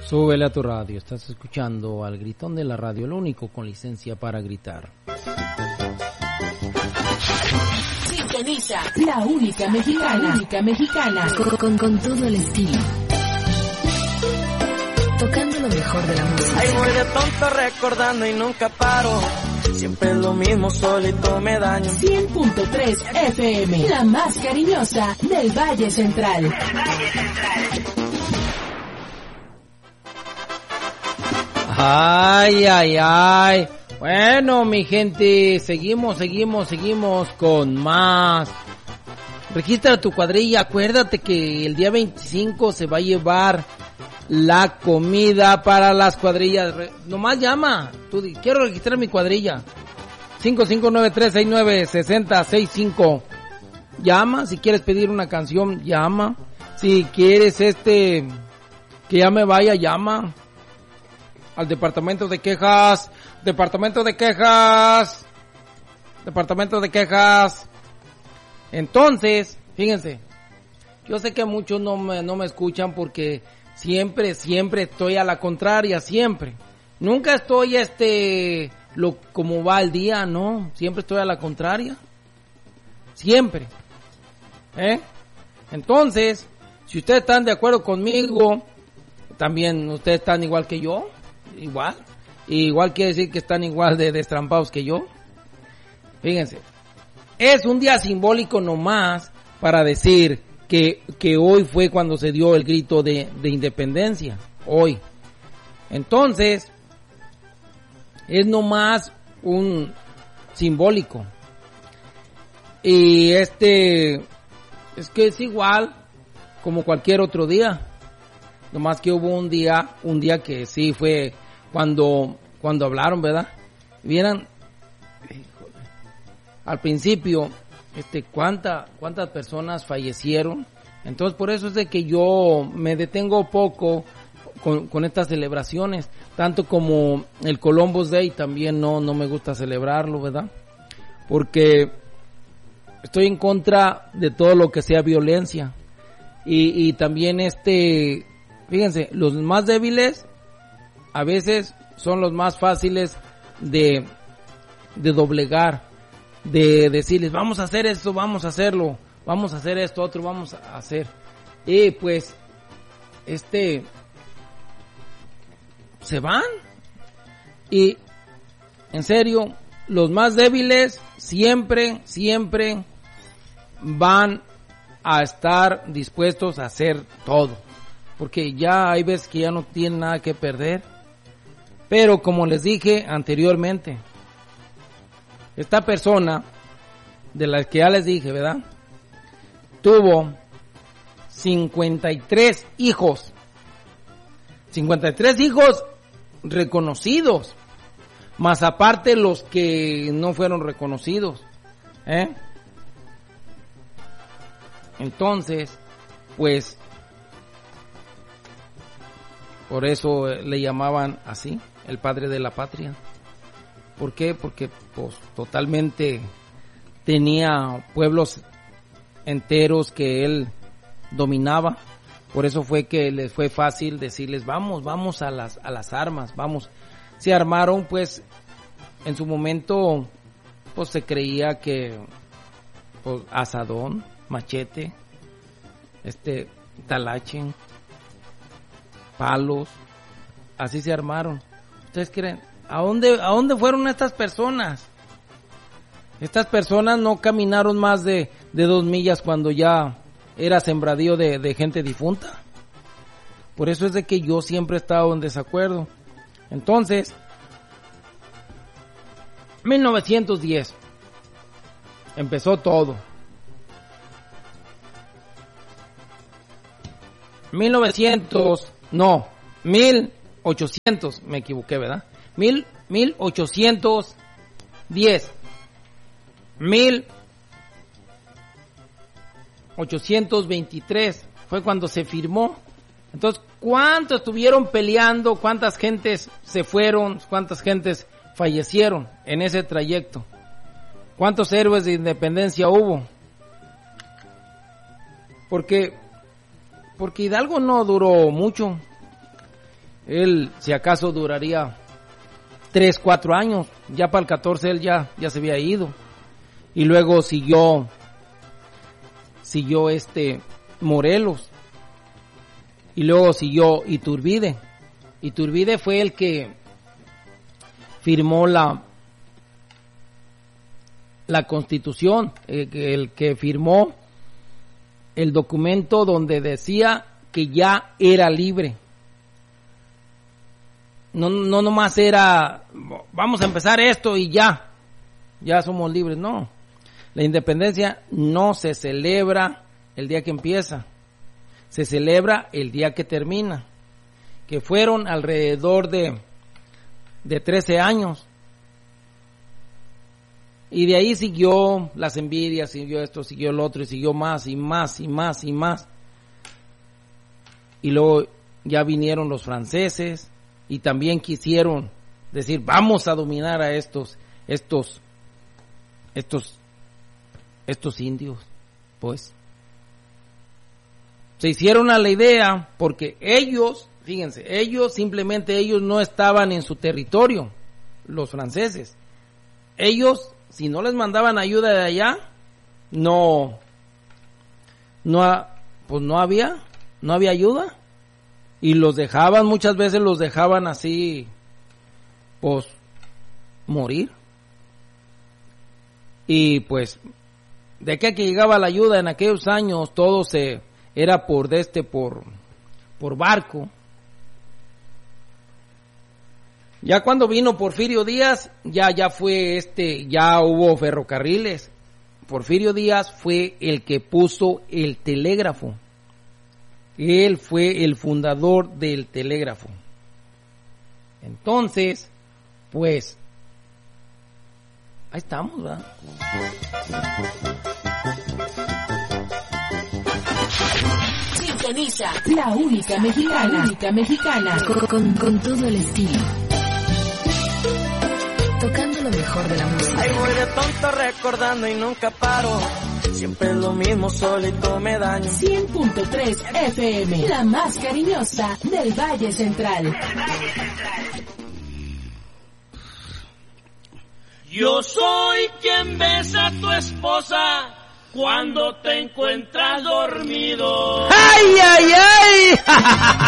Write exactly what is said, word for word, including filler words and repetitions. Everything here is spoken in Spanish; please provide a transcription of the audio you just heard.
Súbele a tu radio, estás escuchando al Gritón de la Radio, lo único con licencia para gritar. Sintoniza la única mexicana, la única mexicana, con, con, con todo el estilo. Tocando lo mejor de la música. Ay, voy de tonto recordando y nunca paro. Siempre es lo mismo, solito me daño. cien punto tres F M, la más cariñosa del Valle Central. Del Valle Central. Ay, ay, ay. Bueno, mi gente, seguimos, seguimos, seguimos con más. Registra tu cuadrilla, acuérdate que el día veinticinco se va a llevar la comida para las cuadrillas. Re- nomás llama, tú di, quiero registrar mi cuadrilla. cinco cinco nueve tres seis nueve seis cero seis cinco. Llama, si quieres pedir una canción, llama. Si quieres este, que ya me vaya, llama. Al departamento de quejas, departamento de quejas, departamento de quejas. Entonces, fíjense, yo sé que muchos no me, no me escuchan porque siempre, siempre estoy a la contraria, siempre. Nunca estoy este, lo como va el día, no, siempre estoy a la contraria. Siempre. ¿Eh? Entonces, si ustedes están de acuerdo conmigo, también ustedes están igual que yo. Igual, igual quiere decir que están igual de destrampados que yo. Fíjense, es un día simbólico nomás para decir que, que hoy fue cuando se dio el grito de, de independencia, hoy. Entonces, es nomás un simbólico. Y este, es que es igual como cualquier otro día. Nomás que hubo un día, un día que sí fue cuando, cuando hablaron, ¿verdad? Vieran, híjole, al principio, este, cuánta, cuántas personas fallecieron. Entonces por eso es de que yo me detengo poco con, con estas celebraciones, tanto como el Columbus Day también no, no me gusta celebrarlo, ¿verdad? Porque estoy en contra de todo lo que sea violencia. Y, y también este, fíjense, los más débiles a veces son los más fáciles de, de doblegar, de decirles, vamos a hacer esto, vamos a hacerlo, vamos a hacer esto, otro vamos a hacer. Y pues, este, se van. Y, en serio, los más débiles siempre, siempre van a estar dispuestos a hacer todo. Porque ya hay veces que ya no tienen nada que perder. Pero como les dije anteriormente, esta persona, de la que ya les dije, ¿verdad? Tuvo cincuenta y tres hijos. cincuenta y tres hijos reconocidos. Más aparte los que no fueron reconocidos. ¿Eh? Entonces, pues, por eso le llamaban así, el padre de la patria. ¿Por qué? Porque pues totalmente tenía pueblos enteros que él dominaba. Por eso fue que les fue fácil decirles, vamos, vamos a las a las armas, vamos. Se armaron, pues, en su momento, pues se creía que pues, asadón, machete, este, talache, palos, así se armaron. ¿Ustedes creen? ¿A dónde, a dónde fueron estas personas? Estas personas no caminaron más de, de dos millas cuando ya era sembradío de, de gente difunta. Por eso es de que yo siempre he estado en desacuerdo. Entonces, mil novecientos diez, empezó todo. mil novecientos, no, mil ochocientos, me equivoqué, ¿verdad? Mil, mil ochocientos diez, mil ochocientos veintitrés fue cuando se firmó. Entonces, ¿cuántos estuvieron peleando? ¿Cuántas gentes se fueron? ¿Cuántas gentes fallecieron en ese trayecto? ¿Cuántos héroes de independencia hubo? Porque, porque Hidalgo no duró mucho. Él, si acaso, duraría tres, cuatro años. Ya para el catorce él ya, ya se había ido. Y luego siguió, siguió este Morelos. Y luego siguió Iturbide. Iturbide fue el que firmó la, la Constitución, el, el que firmó el documento donde decía que ya era libre. No, no nomás era, vamos a empezar esto y ya, ya somos libres. No, la independencia no se celebra el día que empieza, se celebra el día que termina, que fueron alrededor de, de trece años. Y de ahí siguió las envidias, siguió esto, siguió el otro, y siguió más y más y más y más. Y luego ya vinieron los franceses y también quisieron decir, vamos a dominar a estos, estos, estos, estos indios. Pues se hicieron a la idea porque ellos, fíjense, ellos simplemente ellos no estaban en su territorio, los franceses. Ellos, si no les mandaban ayuda de allá, no, no, pues no había, no había ayuda. Y los dejaban, muchas veces los dejaban así, pues, morir. Y pues, de que que llegaba la ayuda en aquellos años, todo se, era por de este, por, por barco. Ya cuando vino Porfirio Díaz, ya, ya fue este, ya hubo ferrocarriles. Porfirio Díaz fue el que puso el telégrafo. Él fue el fundador del telégrafo. Entonces, pues, ahí estamos, ¿verdad? Sintoniza la única mexicana, la única mexicana, con, con, con todo el estilo. Tocando lo mejor de la música. Ay, voy de tonto recordando y nunca paro. Siempre es lo mismo, solito me daño. cien punto tres F M, la más cariñosa del Valle Central. Yo soy quien besa a tu esposa cuando te encuentras dormido. ¡Ay, ay, ay!